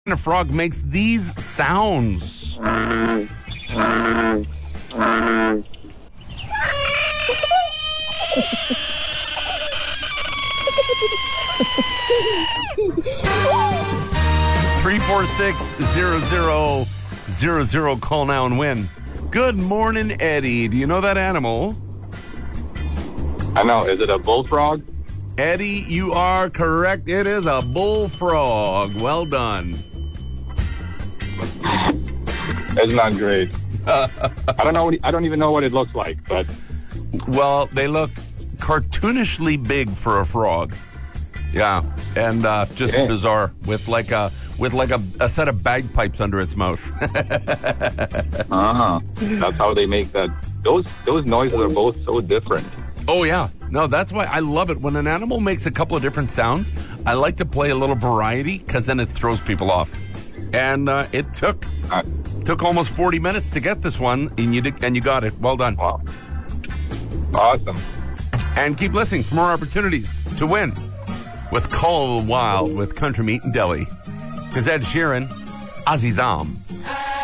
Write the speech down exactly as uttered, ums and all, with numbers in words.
A frog makes these sounds. Three four six zero zero zero zero. Call now and win. Good morning, Eddie. Do you know that animal? I know. Is it a bullfrog? Eddie, you are correct. It is a bullfrog. Well done. It's not great. I don't know. What, I don't even know what it looks like. But well, they look cartoonishly big for a frog. Yeah, and uh, just yeah. bizarre with like a with like a, a set of bagpipes under its mouth. uh-huh. That's how they make that. Those those noises are both so different. Oh yeah, no, that's why I love it when an animal makes a couple of different sounds. I like to play a little variety because then it throws people off. And uh, it took uh, took almost forty minutes to get this one, and you did, and you got it. Well done. Wow. Awesome. And keep listening for more opportunities to win with Call Wild with Country Meat and Deli. Because Ed Sheeran, Azizam.